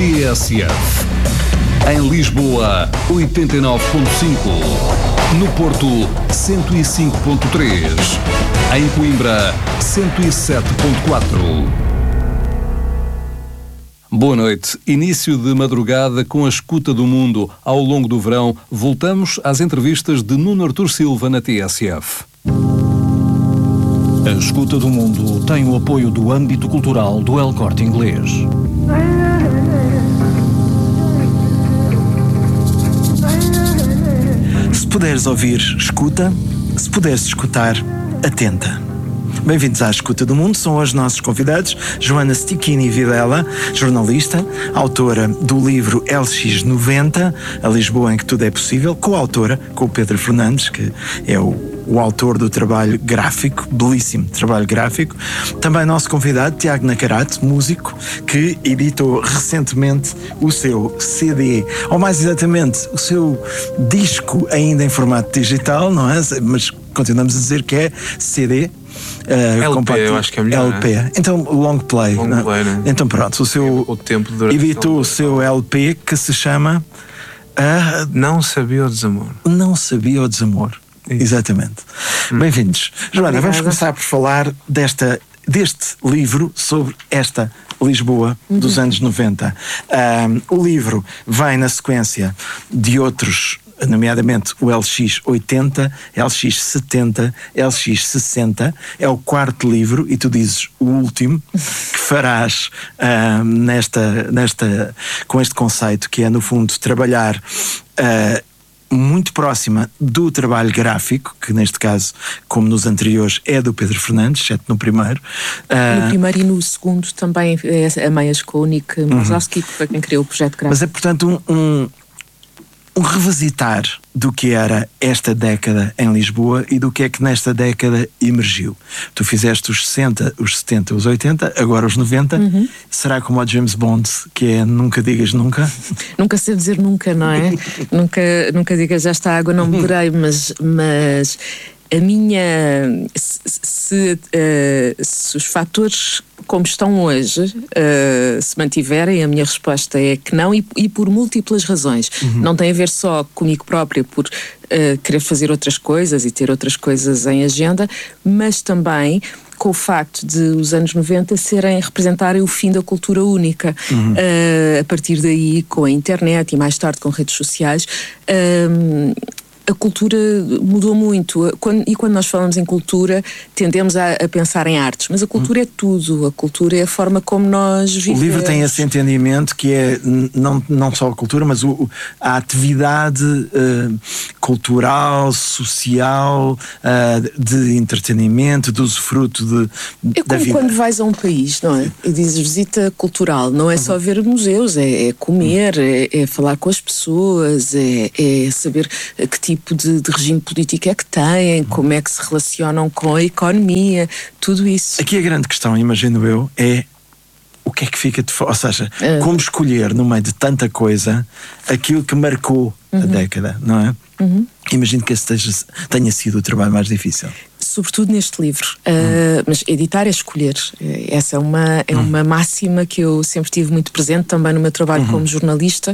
TSF. Em Lisboa, 89.5. No Porto, 105.3. Em Coimbra, 107.4. Boa noite. Início de madrugada com a escuta do mundo. Ao longo do verão, voltamos às entrevistas de Nuno Artur Silva na TSF. A escuta do mundo tem o apoio do âmbito cultural do El Corte Inglês. Se puderes ouvir, escuta. Se puderes escutar, atenta. Bem-vindos à Escuta do Mundo. São hoje nossos convidados Joana Stichini Vilela, jornalista, autora do livro LX90, A Lisboa em que Tudo é Possível, coautora com o Pedro Fernandes, que é o autor do trabalho gráfico, belíssimo trabalho gráfico. Também nosso convidado, Tiago Nacarato, músico, que editou recentemente o seu CD, ou mais exatamente, o seu disco ainda em formato digital, não é? Mas continuamos a dizer que é CD. LP, eu acho que é melhor. LP. Né? Então, long play. Long play, né? Então, pronto, o tempo editou o seu LP que se chama Não Sabia o Desamor. Não Sabia o Desamor. Isso. Exatamente. Bem-vindos. Joana, vamos começar por falar deste livro sobre esta Lisboa dos anos 90. O livro vem na sequência de outros, nomeadamente o LX80, LX70, LX60. É o quarto livro e tu dizes o último que farás com este conceito, que é, no fundo, trabalhar muito próxima do trabalho gráfico, que neste caso, como nos anteriores, é do Pedro Fernandes, exceto no primeiro. No primeiro e no segundo também é a Maia Skonik Mazowski, que foi quem criou o projeto gráfico. Mas é, portanto, um revisitar do que era esta década em Lisboa e do que é que nesta década emergiu. Tu fizeste os 60, os 70, os 80, agora os 90. Será como o James Bond, que é nunca digas nunca? Nunca sei dizer nunca, não é? nunca digas esta água não beberei, mas a minha... Se os fatores como estão hoje se mantiverem, a minha resposta é que não, e por múltiplas razões. Não tem a ver só comigo própria por querer fazer outras coisas e ter outras coisas em agenda, mas também com o facto de os anos 90 representarem o fim da cultura única. A partir daí, com a internet e mais tarde com redes sociais, a cultura mudou muito. Quando nós falamos em cultura, tendemos a pensar em artes, mas a cultura é tudo. A cultura é a forma como nós vivemos. O livro tem esse entendimento que é não só a cultura, mas a atividade cultural, social, de entretenimento, de usufruto da vida. Quando vais a um país, não é? E dizes visita cultural, não é só ver museus, é comer, é falar com as pessoas, é saber que tipo de regime político é que têm, como é que se relacionam com a economia, tudo isso. Aqui a grande questão, imagino eu, é o que é que fica de fora, ou seja, como escolher no meio de tanta coisa aquilo que marcou a década, não é? Imagino que esse tenha sido o trabalho mais difícil. Sobretudo neste livro, mas editar é escolher. Essa é uma máxima que eu sempre tive muito presente também no meu trabalho como jornalista,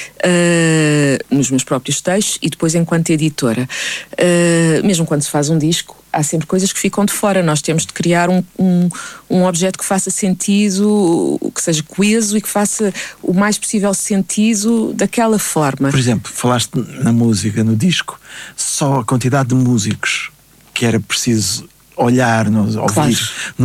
nos meus próprios textos e depois enquanto editora. Mesmo quando se faz um disco, há sempre coisas que ficam de fora. Nós temos de criar um objeto que faça sentido, que seja coeso e que faça o mais possível sentido daquela forma. Por exemplo, falaste na música, no disco, só a quantidade de músicos que era preciso olhar, ouvir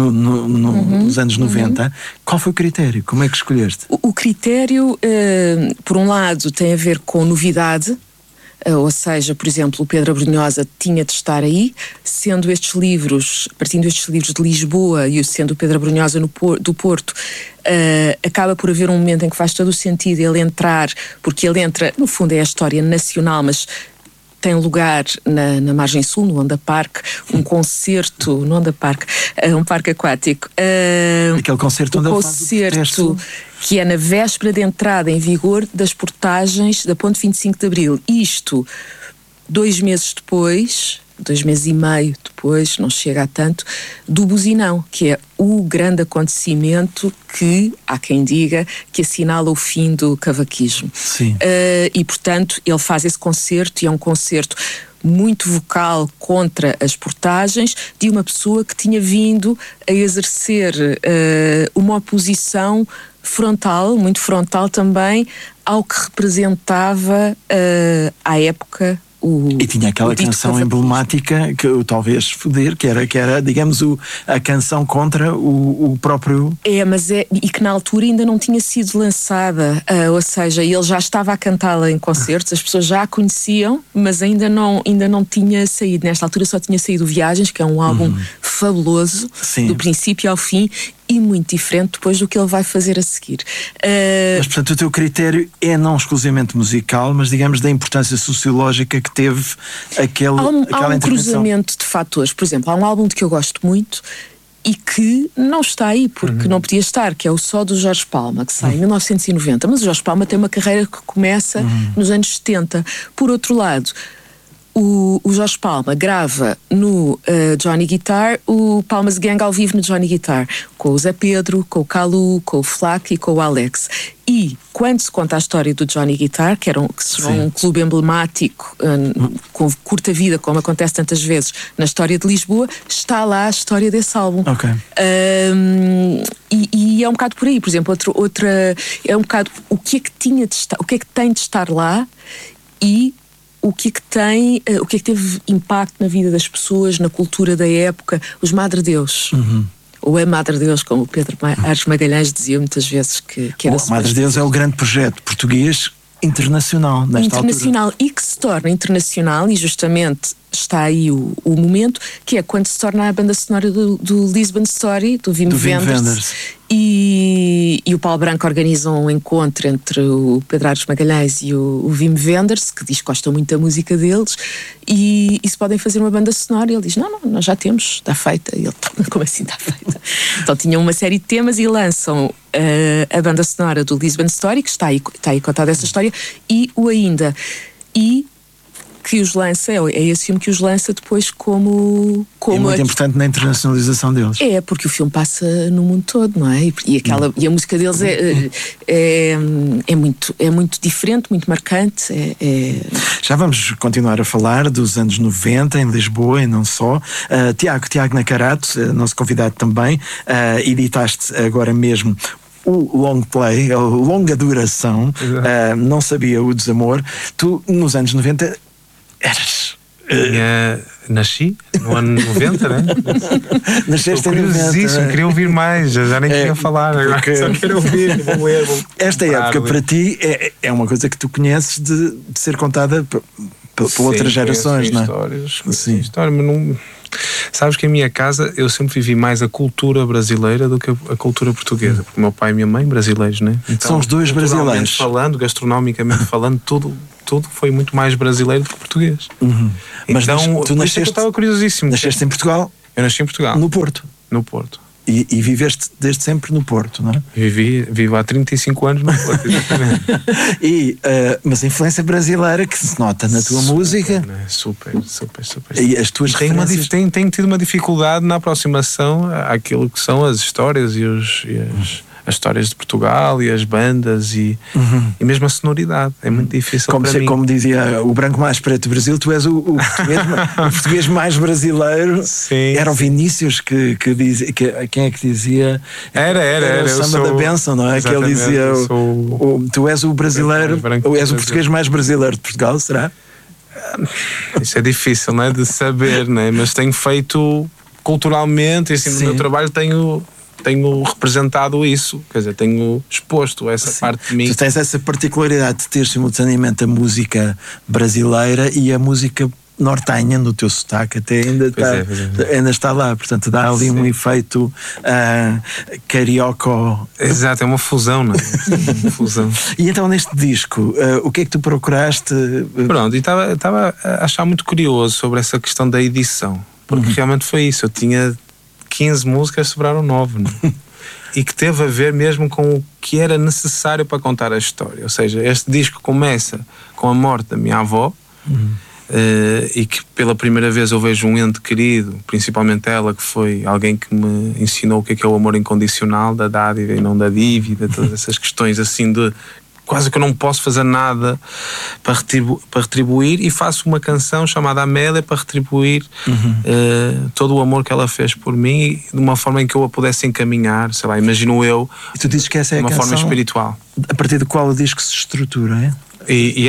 nos anos 90. Qual foi o critério? Como é que escolheste? O critério, por um lado, tem a ver com novidade. Ou seja, por exemplo, o Pedro Abrunhosa tinha de estar aí, partindo estes livros de Lisboa e sendo o Pedro Abrunhosa do Porto, acaba por haver um momento em que faz todo o sentido ele entrar, porque ele entra, no fundo é a história nacional, mas tem lugar na margem sul, no Onda Park, um concerto no Onda Park, um parque aquático. Aquele concerto onde ele faz o protesto, que é na véspera de entrada em vigor das portagens da Ponte 25 de Abril. Isto, 2 meses depois, 2 meses e meio depois, não chega a tanto, do Buzinão, que é o grande acontecimento que, há quem diga, que assinala o fim do cavaquismo. Sim. E, portanto, ele faz esse concerto, e é um concerto muito vocal contra as portagens de uma pessoa que tinha vindo a exercer uma oposição frontal, muito frontal também, ao que representava à época e tinha aquela canção emblemática que eu talvez foder, que era digamos, a canção contra o próprio... E que na altura ainda não tinha sido lançada, ou seja, ele já estava a cantá-la em concertos, as pessoas já a conheciam, mas ainda não tinha saído. Nesta altura só tinha saído Viagens, que é um álbum fabuloso, sim, do princípio ao fim, e muito diferente depois do que ele vai fazer a seguir. Mas, portanto, o teu critério é não exclusivamente musical, mas, digamos, da importância sociológica que teve aquela há um cruzamento de fatores. Por exemplo, há um álbum de que eu gosto muito e que não está aí, porque não podia estar, que é o Só do Jorge Palma, que sai em 1990. Mas o Jorge Palma tem uma carreira que começa nos anos 70. Por outro lado, o Jorge Palma grava no Johnny Guitar o Palmas Gang ao vivo no Johnny Guitar, com o Zé Pedro, com o Calu, com o Flaco e com o Alex. E quando se conta a história do Johnny Guitar, que será um clube emblemático com curta vida, como acontece tantas vezes na história de Lisboa, está lá a história desse álbum. Okay. E é um bocado por aí. Por exemplo, é um bocado o que é que tem de estar lá e o que é que teve impacto na vida das pessoas, na cultura da época, os Madre Deus. Ou é Madre Deus, como o Pedro Aires Magalhães dizia muitas vezes que era... Madre Deus é o grande projeto português internacional, nesta altura. E que se torna internacional, e justamente está aí o momento, que é quando se torna a banda sonora do Lisbon Story, do Wim Wenders. E o Paulo Branco organiza um encontro entre o Pedro Aires Magalhães e o Wim Wenders, que diz que gosta muito da música deles, e se podem fazer uma banda sonora. E ele diz, não, nós já temos, está feita. E ele, como assim está feita? Então tinham uma série de temas e lançam a banda sonora do Lisbon Story, que está aí contada essa história, e o Ainda. E que os lança, é esse filme que os lança depois como é muito importante na internacionalização deles. É, porque o filme passa no mundo todo, não é? E a música deles é muito diferente, muito marcante. Já vamos continuar a falar dos anos 90 em Lisboa e não só. Tiago Nacarato, nosso convidado também, editaste agora mesmo o long play, a longa duração, Não Sabia o Desamor. Tu, nos anos 90, eras... Nasci no ano 90, né? Nasceste em 90. Queria ouvir mais, já nem queria falar. Porque... Só quero ouvir, vou ler. Esta época para ti é uma coisa que tu conheces de ser contada por outras gerações, não é? Histórias, mas não... Sabes que em minha casa eu sempre vivi mais a cultura brasileira do que a cultura portuguesa, porque o meu pai e a minha mãe brasileiros, né? Então, são os dois brasileiros. Gastronomicamente falando, tudo foi muito mais brasileiro do que português. Mas então, tu nasceste, eu estava curiosíssimo. Nasceste em Portugal? Eu nasci em Portugal. No Porto? No Porto. E viveste desde sempre no Porto, não é? Vivo há 35 anos no Porto, exatamente. Mas a influência brasileira que se nota na tua música. Né? Super. E as tuas referências... Tenho tido uma dificuldade na aproximação àquilo que são as histórias e as histórias de Portugal e as bandas e mesmo a sonoridade. É muito difícil para mim. Como dizia o branco mais preto do Brasil, tu és o português mais brasileiro. Sim. Era o Vinícius que dizia... Quem é que dizia? Era o samba da benção, não é? Que ele dizia, tu és o brasileiro, és o português mais brasileiro de Portugal, será? Isso é difícil, não é? De saber, não é? Mas tenho feito culturalmente, assim, no meu trabalho tenho representado isso, quer dizer, tenho exposto essa parte de mim. Tu tens essa particularidade de ter simultaneamente a música brasileira e a música nortenha no teu sotaque, até ainda está lá, portanto dá ali um efeito carioca. Exato, é uma fusão, não é? Uma fusão. E então neste disco, o que é que tu procuraste? Pronto, e estava a achar muito curioso sobre essa questão da edição, porque realmente foi isso, eu tinha 15 músicas, sobraram 9, né? E que teve a ver mesmo com o que era necessário para contar a história. Ou seja, este disco começa com a morte da minha avó, e que pela primeira vez eu vejo um ente querido, principalmente ela, que foi alguém que me ensinou o que é o amor incondicional, da dádiva e não da dívida, todas essas questões assim de quase que eu não posso fazer nada para retribuir, e faço uma canção chamada Amélia para retribuir todo o amor que ela fez por mim, de uma forma em que eu a pudesse encaminhar, sei lá, imagino eu, e tu dizes que essa é de uma a canção forma espiritual. A partir do qual o disco se estrutura, é? E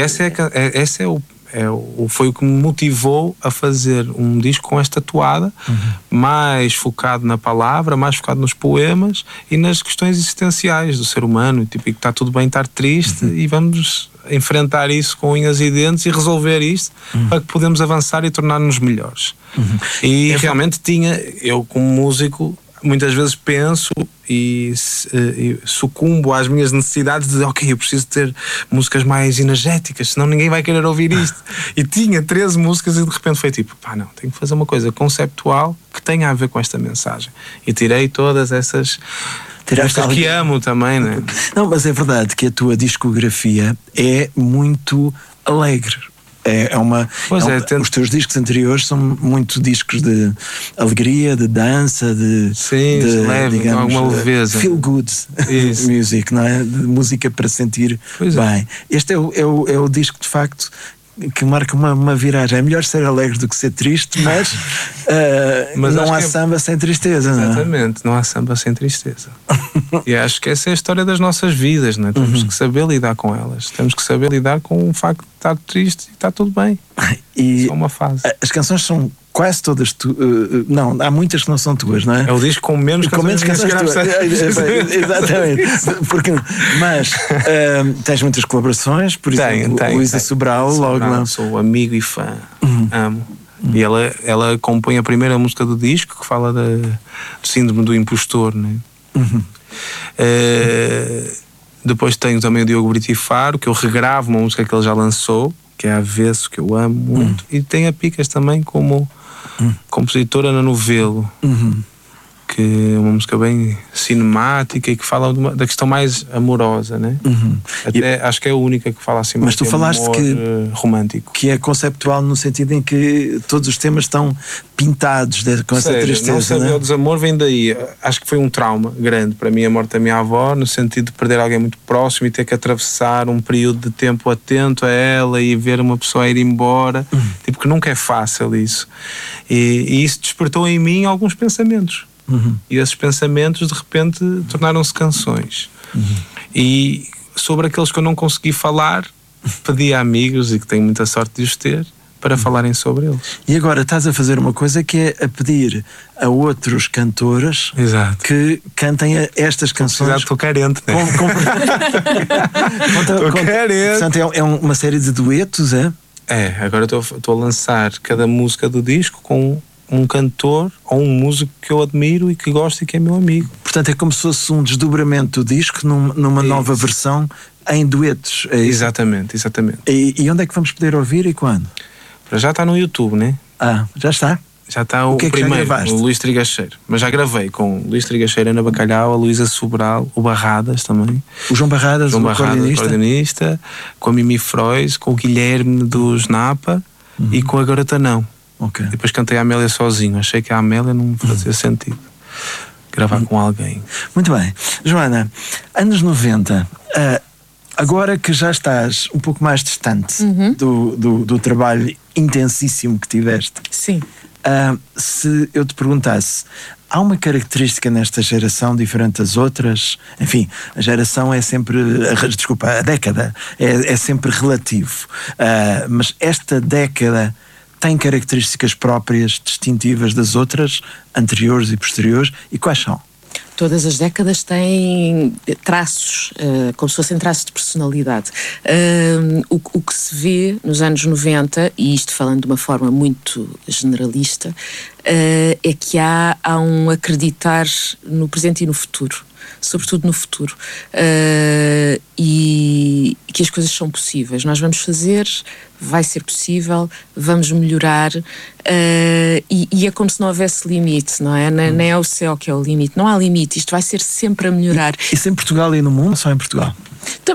foi o que me motivou a fazer um disco com esta toada, mais focado na palavra, mais focado nos poemas e nas questões existenciais do ser humano, tipo, que está tudo bem estar triste e vamos enfrentar isso com unhas e dentes e resolver isto para que podemos avançar e tornar-nos melhores. E realmente eu como músico muitas vezes penso e sucumbo às minhas necessidades de eu preciso ter músicas mais energéticas, senão ninguém vai querer ouvir isto. E tinha 13 músicas e de repente foi tipo, não, tenho que fazer uma coisa conceptual que tenha a ver com esta mensagem. E tirei todas essas músicas que amo também, né? Não, mas é verdade que a tua discografia é muito alegre. Os teus discos anteriores são muito discos de alegria, de dança, de leve, digamos, alguma leveza, feel good music, não é? De música para sentir bem. Este é o disco de facto que marca uma viragem. É melhor ser alegre do que ser triste, mas não há samba sem tristeza. Exatamente, não há samba sem tristeza. E acho que essa é a história das nossas vidas, não é? Temos que saber lidar com elas, temos que saber lidar com o facto de estar triste e está tudo bem. E só uma fase. As canções são quase todas não, há muitas que não são tuas, não é? É o disco com menos canções tuas. Exatamente. Mas tens muitas colaborações, por exemplo, Luísa Sobral, logo. Sou amigo e fã, amo. E ela compõe a primeira música do disco, que fala do síndrome do impostor, né? Depois tenho também o Diogo Brito e Faro, que eu regravo uma música que ele já lançou, que é Avesso, que eu amo muito. E tem a Picas também como compositora na Novelo, que é uma música bem cinemática e que fala da questão mais amorosa, né? Até acho que é a única que fala assim. Mas tu falaste romântico, que é conceptual no sentido em que todos os temas estão pintados com essa tristeza. Não saber o desamor vem daí. Acho que foi um trauma grande para mim a morte da minha avó, no sentido de perder alguém muito próximo e ter que atravessar um período de tempo atento a ela e ver uma pessoa ir embora, tipo, que nunca é fácil isso. E isso despertou em mim alguns pensamentos. E esses pensamentos de repente tornaram-se canções. E sobre aqueles que eu não consegui falar, pedi a amigos, e que tenho muita sorte de os ter, para falarem sobre eles. E agora estás a fazer uma coisa que é a pedir a outros cantores que cantem estas canções. Estou carente, né? Estou carente. Portanto, é uma série de duetos, é? É, agora estou a lançar cada música do disco com um cantor ou um músico que eu admiro e que gosto e que é meu amigo. Portanto, é como se fosse um desdobramento do disco numa nova versão em duetos. É isso? Exatamente. E onde é que vamos poder ouvir e quando? Para já está no YouTube, né? Já está? Já está o primeiro, o Luís Trigacheiro. Mas já gravei com o Luís Trigacheiro, Ana Bacalhau, a Luísa Sobral, o Barradas também. O João Barradas, o coordenista, com a Mimi Frois, com o Guilherme dos Napa e com a Garota Não. E depois cantei a Amélia sozinho. Achei que a Amélia não fazia sentido gravar com alguém. Muito bem. Joana, anos 90, agora que já estás um pouco mais distante do trabalho intensíssimo que tiveste. Sim. Se eu te perguntasse, há uma característica nesta geração diferente das outras? Enfim, a geração é sempre, a década é sempre relativo, mas esta década tem características próprias, distintivas das outras, anteriores e posteriores, e quais são? Todas as décadas têm traços, como se fossem traços de personalidade. O que se vê nos anos 90, e isto falando de uma forma muito generalista, é que há um acreditar no presente e no futuro. Sobretudo no futuro, e que as coisas são possíveis. Nós vamos fazer, vai ser possível, vamos melhorar, e é como se não houvesse limite, não é? Nem é o céu que é o limite, não há limite, isto vai ser sempre a melhorar. Isso em Portugal e no mundo, só em Portugal? Então,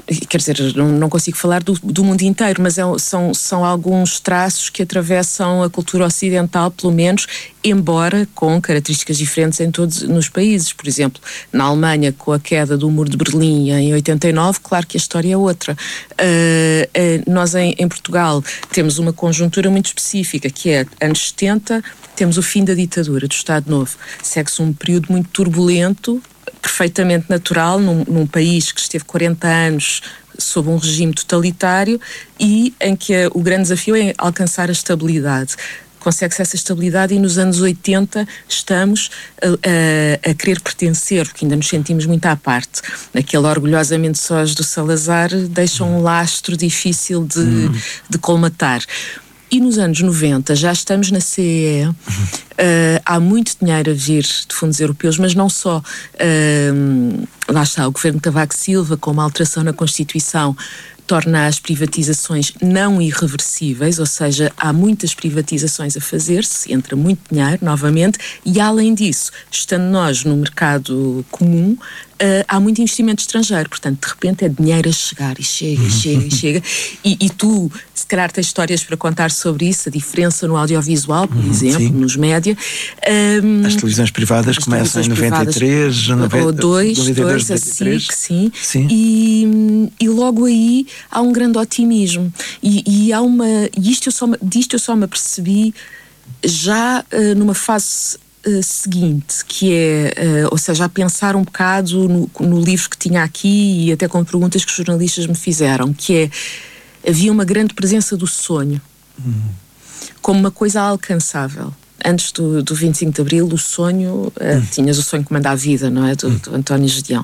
quer dizer, não consigo falar do mundo inteiro, mas são alguns traços que atravessam a cultura ocidental, pelo menos, embora com características diferentes em todos nos países. Por exemplo, na Alemanha, com a queda do Muro de Berlim em 89, claro que a história é outra. Nós em Portugal temos uma conjuntura muito específica, que é anos 70, temos o fim da ditadura, do Estado Novo. Segue-se um período muito turbulento, perfeitamente natural, num país que esteve 40 anos sob um regime totalitário e em que o grande desafio é alcançar a estabilidade. Consegue-se essa estabilidade e nos anos 80 estamos a querer pertencer, porque ainda nos sentimos muito à parte. Aquele orgulhosamente sós do Salazar deixa um lastro difícil de colmatar. E nos anos 90 já estamos na CEE, há muito dinheiro a vir de fundos europeus, mas não só. Lá está, o governo Cavaco Silva, com uma alteração na Constituição, torna as privatizações não irreversíveis, ou seja, há muitas privatizações a fazer-se, entra muito dinheiro, novamente, e além disso, estando nós no mercado comum, há muito investimento estrangeiro, portanto, de repente é dinheiro a chegar, e chega, e chega, e chega, e tu, se calhar tens histórias para contar sobre isso, a diferença no audiovisual, por exemplo, sim, nos média. As televisões privadas começam em 93, ou 92, a SIC, sim. E logo aí há um grande otimismo, e há disto eu só me apercebi já numa fase seguinte, que é, ou seja, a pensar um bocado no livro que tinha aqui e até com perguntas que os jornalistas me fizeram, que é, havia uma grande presença do sonho como uma coisa alcançável. Antes do 25 de Abril, o sonho, tinhas o sonho que manda a vida, não é? Do António Gedeão.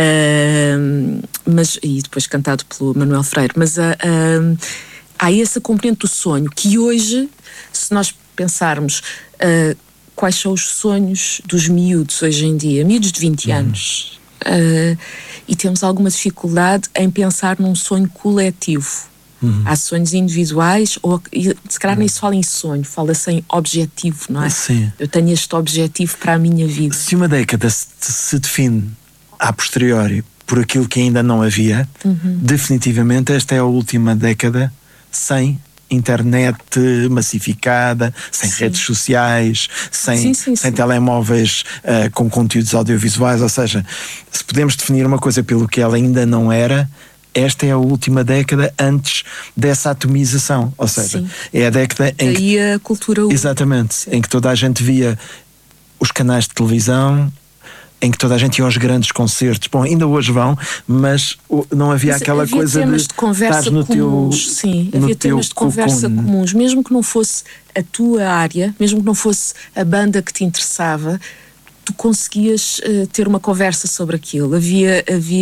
E depois cantado pelo Manuel Freire. Mas há essa componente do sonho, que hoje, se nós pensarmos quais são os sonhos dos miúdos hoje em dia, miúdos de 20 anos, e temos alguma dificuldade em pensar num sonho coletivo. Há sonhos individuais, ou se calhar nem se fala em sonho, fala-se em objetivo, não é? Sim. Eu tenho este objetivo para a minha vida. Se uma década se define a posteriori por aquilo que ainda não havia, definitivamente esta é a última década sem internet massificada, sem redes sociais, sem telemóveis com conteúdos audiovisuais. Ou seja, se podemos definir uma coisa pelo que ela ainda não era, esta é a última década antes dessa atomização. Ou seja, é a década em que a cultura... Exatamente, em que toda a gente via os canais de televisão, em que toda a gente ia aos grandes concertos. Bom, ainda hoje vão, mas não havia aquela coisa temas de conversa no comuns, teu... Sim, havia temas de conversa comuns. Mesmo que não fosse a tua área, mesmo que não fosse a banda que te interessava, tu conseguias ter uma conversa sobre aquilo. Havia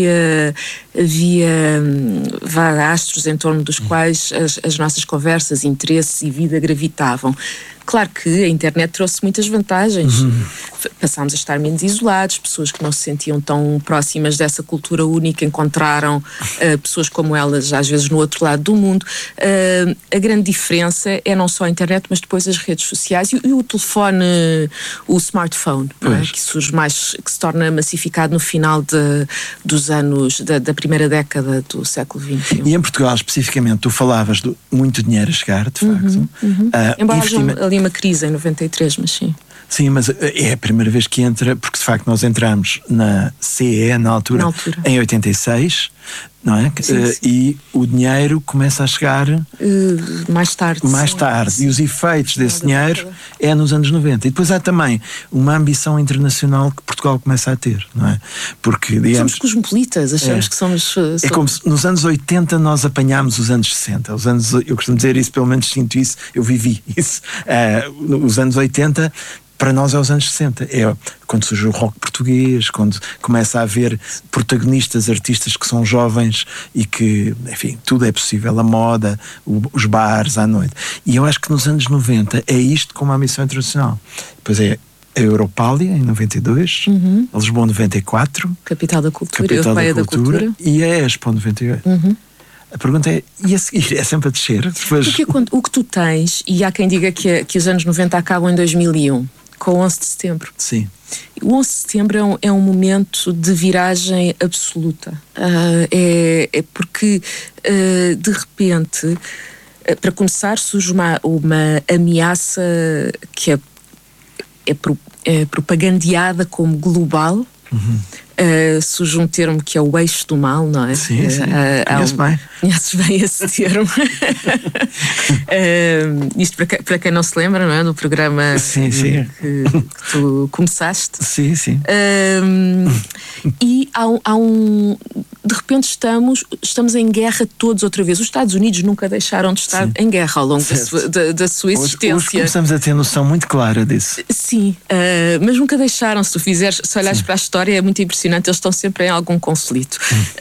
astros em torno dos quais as nossas conversas, interesses e vida gravitavam. Claro que a internet trouxe muitas vantagens. Passámos a estar menos isolados, pessoas que não se sentiam tão próximas dessa cultura única encontraram pessoas como elas, às vezes no outro lado do mundo. A grande diferença é não só a internet, mas depois as redes sociais e o telefone, o smartphone, não é? Que surge mais, que se torna massificado no final dos anos, da primeira década do século XXI. E em Portugal, especificamente, tu falavas de muito dinheiro a chegar, de facto. Embora haja ali uma crise em 93, mas sim. Sim, mas é a primeira vez que entra, porque de facto nós entramos na CE na altura. Em 86, não é? Sim. E o dinheiro começa a chegar mais tarde. Sim. E os efeitos desse dinheiro é nos anos 90. E depois há também uma ambição internacional que Portugal começa a ter, não é? Porque, digamos, somos cosmopolitas, achamos que somos... É como se nos anos 80 nós apanhámos os anos 60. Eu costumo dizer isso, pelo menos sinto isso, eu vivi isso. Os anos 80... Para nós é os anos 60, é quando surge o rock português, quando começa a haver protagonistas, artistas que são jovens e que, enfim, tudo é possível, a moda, os bares à noite. E eu acho que nos anos 90 é isto como a missão internacional. Depois é a Europália em 92, a Lisboa em 94, Capital da Cultura, Europeia da Cultura, e a Expo 98. A pergunta é, e a seguir? É sempre a descer? Depois... Porque o que tu tens, e há quem diga que os anos 90 acabam em 2001, com o 11 de setembro. Sim. O 11 de setembro é um momento de viragem absoluta. É porque, de repente, para começar, surge uma ameaça que é propagandeada como global. Surge um termo que é o eixo do mal, não é? Sim. Conheces bem esse termo. Isto para quem não se lembra, não é? No programa que tu começaste. Sim. E de repente estamos em guerra todos outra vez. Os Estados Unidos nunca deixaram de estar em guerra ao longo da sua existência. Hoje começamos a ter noção muito clara disso. Sim, mas nunca deixaram. Se olhares para a história, é muito impressionante. Eles estão sempre em algum conflito.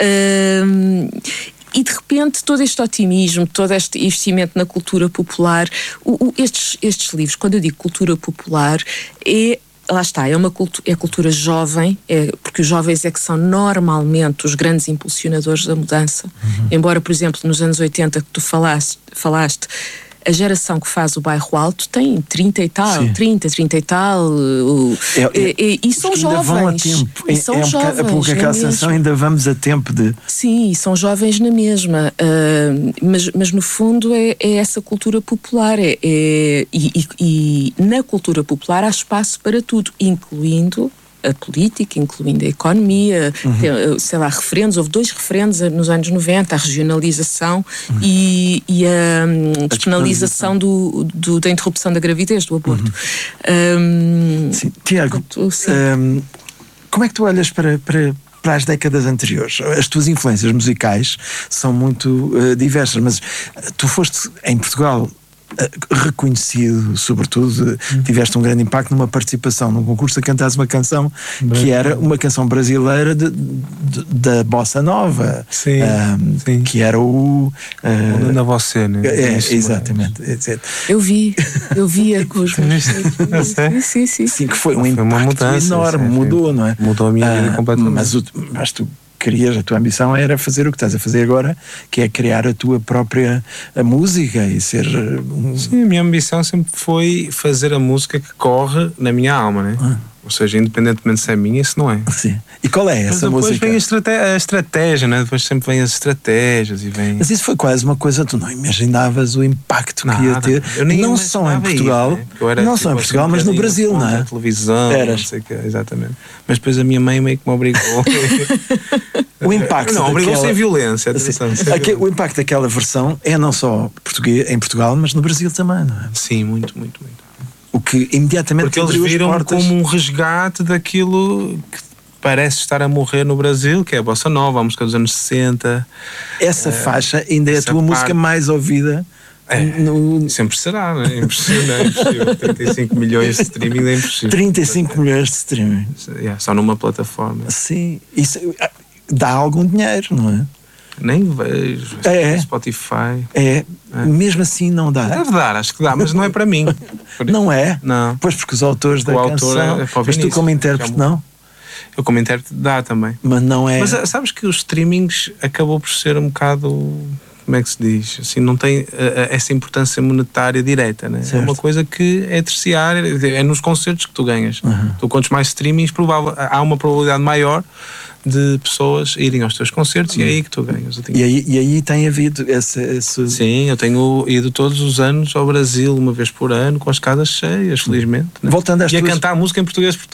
E de repente todo este otimismo, todo este investimento na cultura popular, estes livros, quando eu digo cultura popular, lá está, é cultura jovem, porque os jovens é que são normalmente os grandes impulsionadores da mudança. Embora, por exemplo, nos anos 80 que tu falaste, a geração que faz o Bairro Alto tem 30 e tal, e são jovens. Vão a tempo. Jovens, a pouco aquela sensação, ainda vamos a tempo de... Sim, são jovens na mesma, mas no fundo é essa cultura popular, e na cultura popular há espaço para tudo, incluindo a política, incluindo a economia, sei lá, referendos. Houve 2 referendos nos anos 90, a regionalização e a despenalização da interrupção da gravidez, do aborto. Sim. Tiago, como é que tu olhas para as décadas anteriores? As tuas influências musicais são muito diversas, mas tu foste em Portugal reconhecido, sobretudo, tiveste um grande impacto numa participação num concurso a cantares uma canção que era uma canção brasileira da Bossa Nova. Sim. Que era o na você, né? Exatamente. Eu via com os Sim, que foi um impacto mudança, enorme, mudou, não é? Mudou a minha vida completamente. Mas tu a tua ambição era fazer o que estás a fazer agora, que é criar a tua própria música e ser Sim, a minha ambição sempre foi fazer a música que corre na minha alma, né? Ou seja, independentemente se é minha, se não é. Sim. E qual é essa música? Depois vem a estratégia, né? Depois sempre vem as estratégias e vem... Mas isso foi quase uma coisa, tu não imaginavas o impacto que ia ter, não só em Portugal, mas no Brasil, não é? Televisão, não sei o que, exatamente. Mas depois a minha mãe meio que me obrigou. O impacto não, obrigou sem violência. O impacto daquela versão é não só em Portugal, mas no Brasil também, não é? Sim, muito. O que imediatamente... Porque eles viram como um resgate daquilo que parece estar a morrer no Brasil, que é a Bossa Nova, a música dos anos 60. Essa faixa ainda é a tua música mais ouvida. Sempre será, né? É impressionante. 35 milhões de streaming é impossível. 35 milhões de streaming. Só numa plataforma. Sim, isso dá algum dinheiro, não é? Nem vejo. Spotify. Mesmo assim não dá. Deve dar, acho que dá, mas não é para mim. Não é? Não. Pois porque os autores da canção... Mas tu como intérprete não? Eu como intérprete dá também. Mas não é... Mas sabes que os streamings acabou por ser um bocado... Como é que se diz? Assim, não tem essa importância monetária direta, né? É uma coisa que é terciária, é nos concertos que tu ganhas. Tu, quantos mais streamings, há uma probabilidade maior de pessoas irem aos teus concertos e é aí que tu ganhas. E aí tem havido esse... Sim, eu tenho ido todos os anos ao Brasil, uma vez por ano, com as casas cheias, felizmente. Né? Voltando às cantar música em português